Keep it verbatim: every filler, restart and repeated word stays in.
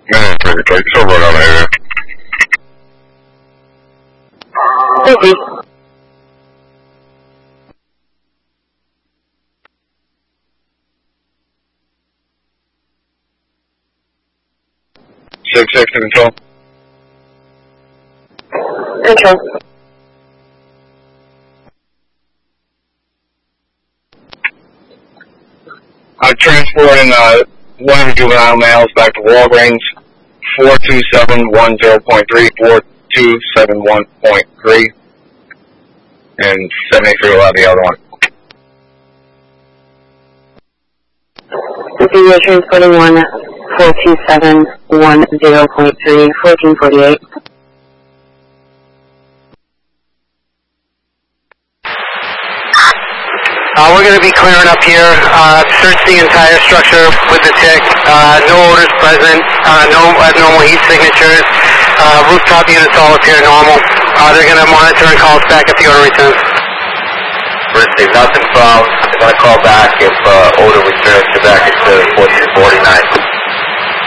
Man, pretty tight. So right on there. Thank you. Six six to control. Control. I'm transporting uh, one of the juvenile males back to Walgreens, four two seven one zero point three, four two seven one point three, and seventy-three will have the other one. Okay, you're transporting one four two seven one zero point three, fourteen forty-eight. Uh, we're going to be clearing up here, uh, search the entire structure with the tick, uh, no odors present, uh, no abnormal heat signatures, uh, rooftop units all appear normal. Uh, they're going to monitor and call us back if the odor returns. If nothing found, they're going to call back if uh, odor returns to back into fourteen forty-nine.